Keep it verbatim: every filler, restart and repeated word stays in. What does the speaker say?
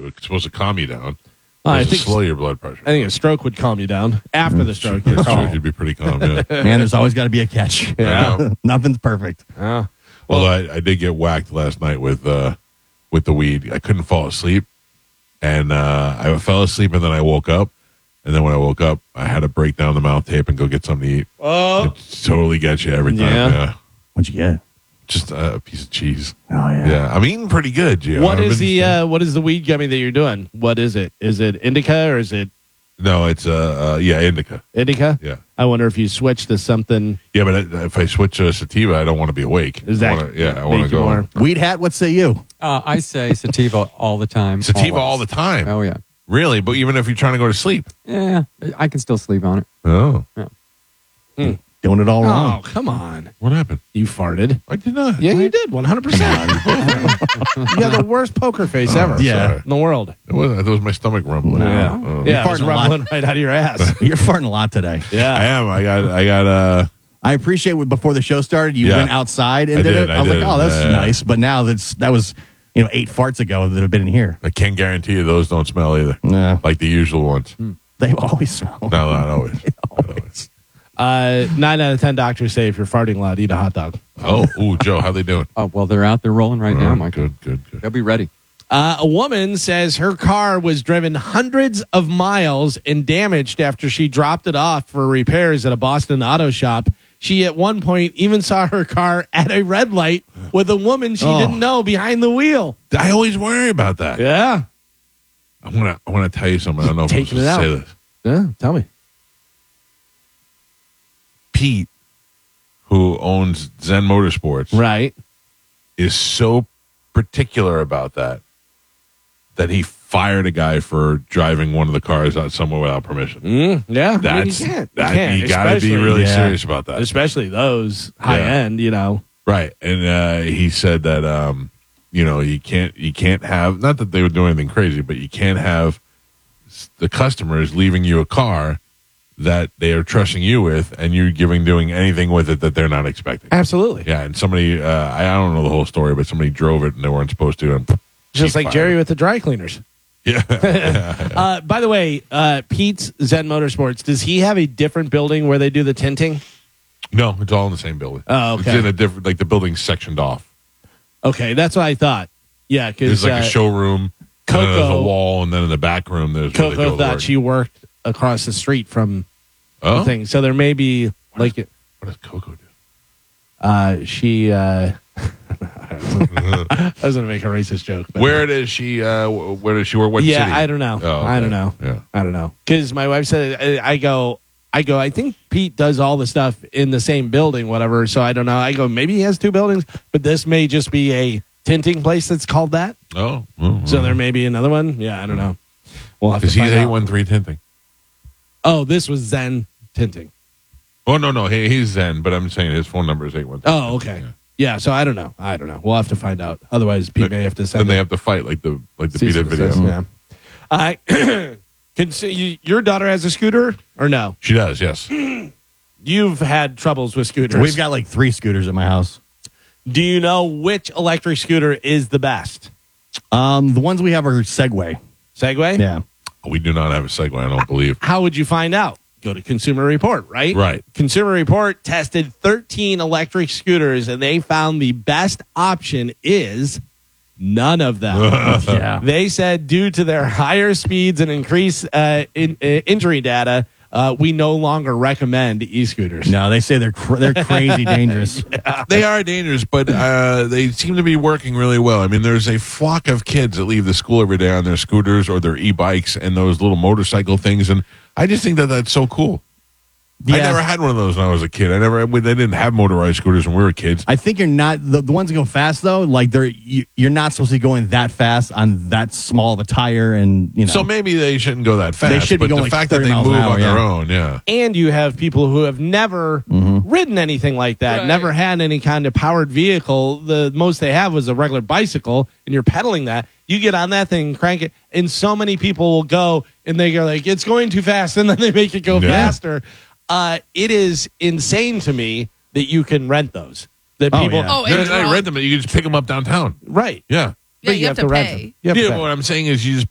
it's supposed to calm you down. Uh, I It's think to slow your blood pressure. I think a stroke would calm you down. After the stroke, you're That's true. calm. You'd be pretty calm. Yeah. Man, there's always got to be a catch. Yeah. Nothing's perfect. Yeah. Well, I, I did get whacked last night with uh, with the weed. I couldn't fall asleep, and uh, I fell asleep, and then I woke up, and then when I woke up, I had to break down the mouth tape and go get something to eat. Oh, It totally gets you every time. Yeah. Yeah, What'd you get? just uh, a piece of cheese. Oh, yeah. Yeah, I'm eating pretty good, Gio. what I've is been- the uh, what is the weed gummy that you're doing? What is it? Is it indica or is it No, it's uh, uh, yeah, indica. indica? Yeah, I wonder if you switch to something. yeah, but if I switch to sativa, I don't want to be awake. Is I that wanna, yeah, I want to make you go more? Weed hat, what say you? Uh, I say sativa all the time. sativa always. all the time. Oh, yeah. Really? But even if you're trying to go to sleep. Yeah, I can still sleep on it. Oh, Doing it all Oh, wrong. come on! what happened? You farted. I did not. Yeah, you did. One hundred percent. You got the worst poker face ever. Yeah. Sorry. in the world. It was, it was my stomach rumbling. Yeah, Oh. yeah, it was farting a lot. rumbling right out of your ass. You're farting a lot today. I Yeah. am. I got. I got. Uh, I appreciate what before the show started, you Yeah. went outside and I did, did, it. I I was did. like, oh, that's Yeah. nice. But now that's that was, you know, eight farts ago that have been in here. I can't guarantee you those don't smell either, Yeah. like the usual ones. They always smell. No, not always. Not always. Uh, nine out of ten doctors say if you're farting a lot, eat a hot dog. Oh, ooh, Joe, how they doing? Oh, well, they're out there rolling right now, Oh, Michael. good, good, good. They'll be ready. Uh, a woman says her car was driven hundreds of miles and damaged after she dropped it off for repairs at a Boston auto shop. She at one point even saw her car at a red light with a woman she Oh. didn't know behind the wheel. I always worry about that. Yeah. I want to. I want to tell you something. I don't know if I'm Taking it supposed to out. say this. Yeah. Tell me. Pete, who owns Zen Motorsports, Right. is so particular about that that he fired a guy for driving one of the cars out somewhere without permission. Mm, yeah. I mean, That's you can't. that, you can't, you got to be especially- really yeah. serious about that. Especially those high Yeah. end, you know. Right. And uh, he said that um, you know, you can't you can't have, not that they would do anything crazy, but you can't have s- the customers leaving you a car that they are trusting you with and you're giving doing anything with it that they're not expecting. Absolutely. Yeah, and somebody uh, I I don't know the whole story, but somebody drove it and they weren't supposed to, and Just he like fired Jerry him. with the dry cleaners. Yeah. Uh, by the way, uh, Pete's Zen Motorsports, does he have a different building where they do the tinting? No, it's all in the same building. Oh, okay. It's in a different, like the building's sectioned off. Okay, that's what I thought. Yeah, because There's like uh, a showroom, and then there's a Coco- wall, and then in the back room there's where they do all Coco the thought work. she worked across the street from Oh, the thing. So there may be like what does Coco do? uh, she. Uh, I was going to make a racist joke. But Where does she? Uh, wh- where does she work? What yeah, city? I don't know. Oh, I okay. don't know. Yeah. I don't know. Because my wife said, I I go, I go, I think Pete does all the stuff in the same building, whatever. So I don't know. I go, maybe he has two buildings, but this may just be a tinting place that's called that. Oh, oh, So there may be another one. Yeah, I don't know. We'll have to because he's find eight out. one three tinting. Oh, this was Zen tinting. Oh no, no, he, he's Zen, but I'm saying his phone number is eight one three. Oh, okay. Yeah. so I don't know. I don't know. We'll have to find out. Otherwise, Pete may have to send. Then they it. have to fight like the like the Cease beat it and video. desist, Yeah. I can see you, your daughter has a scooter or no? She does, yes. You've had troubles with scooters. We've got like three scooters at my house. Do you know which electric scooter is the best? Um, the ones we have are Segway. Segway? Yeah. We do not have a Segway, I don't believe. How would you find out? Go to Consumer Report, right? Right. Consumer Report tested thirteen electric scooters, and they found the best option is none of them. Yeah. They said due to their higher speeds and increased uh, in, uh, injury data, uh, we no longer recommend e-scooters. No, they say they're cr- they're crazy dangerous. They are dangerous, but uh, they seem to be working really well. I mean, there's a flock of kids that leave the school every day on their scooters or their e-bikes and those little motorcycle things, and I just think that that's so cool. I Yeah. never had one of those when I was a kid. I never. They didn't have motorized scooters when we were kids. I think you're not the, the ones that go fast though. Like they're you, you're not supposed to be going that fast on that small of a tire, and you know. So maybe they shouldn't go that fast. They should be but going the like fact that thirty they miles move an hour, on their yeah. own, yeah. And you have people who have never ridden anything like that, Right. never had any kind of powered vehicle. The most they have was a regular bicycle, and you're pedaling that. You get on that thing, crank it, and so many people will go and they go like, it's going too fast, and then they make it go Yeah. faster. Uh, it is insane to me that you can rent those. That Oh, people, yeah. Oh, Yeah, and I draw- read them. You can just pick them up downtown. right? Yeah. Yeah, But you have to rent pay. them. You have to Yeah, pay. but what I'm saying is you just